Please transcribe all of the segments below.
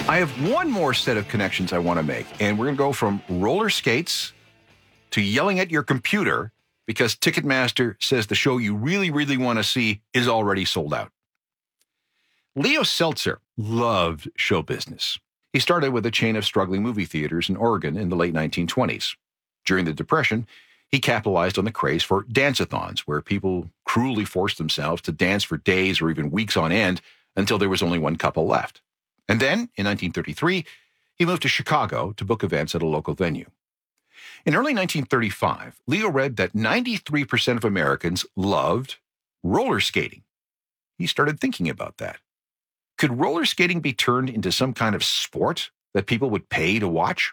I have one more set of connections I want to make, and we're going to go from roller skates to yelling at your computer because Ticketmaster says the show you really, really want to see is already sold out. Leo Seltzer loved show business. He started with a chain of struggling movie theaters in Oregon in the late 1920s. During the Depression, he capitalized on the craze for dance-a-thons, where people cruelly forced themselves to dance for days or even weeks on end until there was only one couple left. And then, in 1933, he moved to Chicago to book events at a local venue. In early 1935, Leo read that 93% of Americans loved roller skating. He started thinking about that. Could roller skating be turned into some kind of sport that people would pay to watch?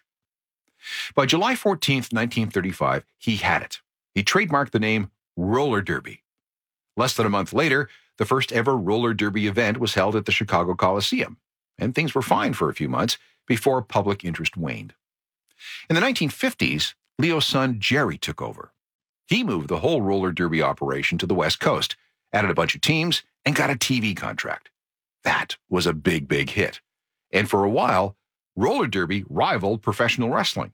By July 14th, 1935, he had it. He trademarked the name roller derby. Less than a month later, the first ever roller derby event was held at the Chicago Coliseum, and things were fine for a few months before public interest waned. In the 1950s, Leo's son Jerry took over. He moved the whole roller derby operation to the West Coast, added a bunch of teams, and got a TV contract. That was a big, big hit. And for a while, roller derby rivaled professional wrestling.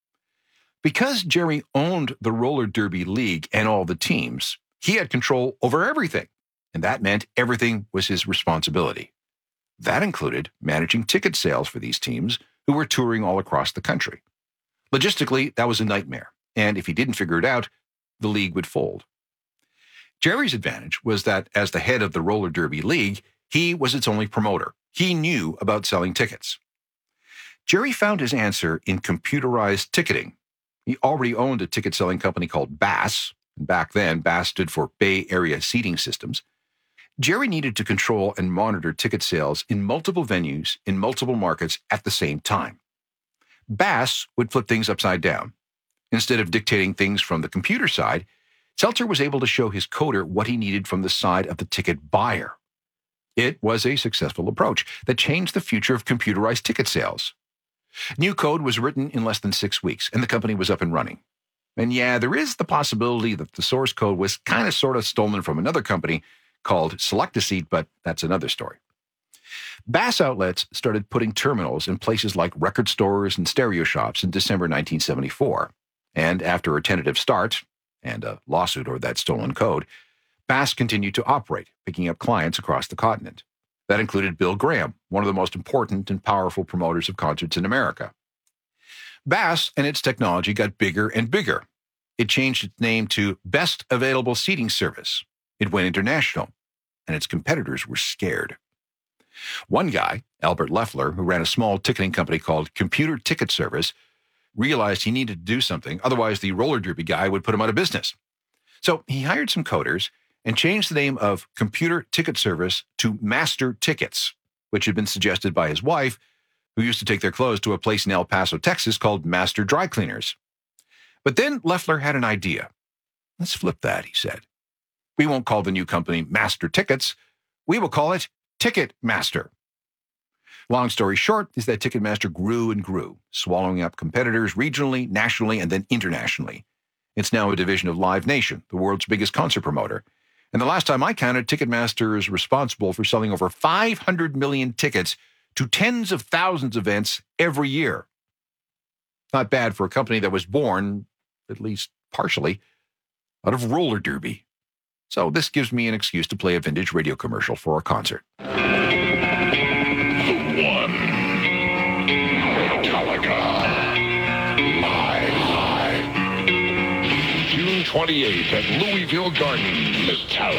Because Jerry owned the roller derby league and all the teams, he had control over everything, and that meant everything was his responsibility. That included managing ticket sales for these teams who were touring all across the country. Logistically, that was a nightmare, and if he didn't figure it out, the league would fold. Jerry's advantage was that as the head of the roller derby league, he was its only promoter. He knew about selling tickets. Jerry found his answer in computerized ticketing. He already owned a ticket-selling company called BASS, and back then, BASS stood for Bay Area Seating Systems. Jerry needed to control and monitor ticket sales in multiple venues in multiple markets at the same time. BASS would flip things upside down. Instead of dictating things from the computer side, Seltzer was able to show his coder what he needed from the side of the ticket buyer. It was a successful approach that changed the future of computerized ticket sales. New code was written in less than 6 weeks, and the company was up and running. And yeah, there is the possibility that the source code was kind of sort of stolen from another company called Select-A-Seat, but that's another story. BASS outlets started putting terminals in places like record stores and stereo shops in December 1974. And after a tentative start and a lawsuit over that stolen code, BASS continued to operate, picking up clients across the continent. That included Bill Graham, one of the most important and powerful promoters of concerts in America. BASS and its technology got bigger and bigger. It changed its name to Best Available Seating Service. It went international, and its competitors were scared. One guy, Albert Leffler, who ran a small ticketing company called Computer Ticket Service, realized he needed to do something, otherwise the roller derby guy would put him out of business. So he hired some coders and changed the name of Computer Ticket Service to Master Tickets, which had been suggested by his wife, who used to take their clothes to a place in El Paso, Texas called Master Dry Cleaners. But then Leffler had an idea. Let's flip that, he said. We won't call the new company Master Tickets. We will call it Ticketmaster. Long story short is that Ticketmaster grew and grew, swallowing up competitors regionally, nationally, and then internationally. It's now a division of Live Nation, the world's biggest concert promoter. And the last time I counted, Ticketmaster is responsible for selling over 500 million tickets to tens of thousands of events every year. Not bad for a company that was born, at least partially, out of roller derby. So this gives me an excuse to play a vintage radio commercial for a concert. The one. Metallica. Live. June 28th at Louisville Garden. Metallica.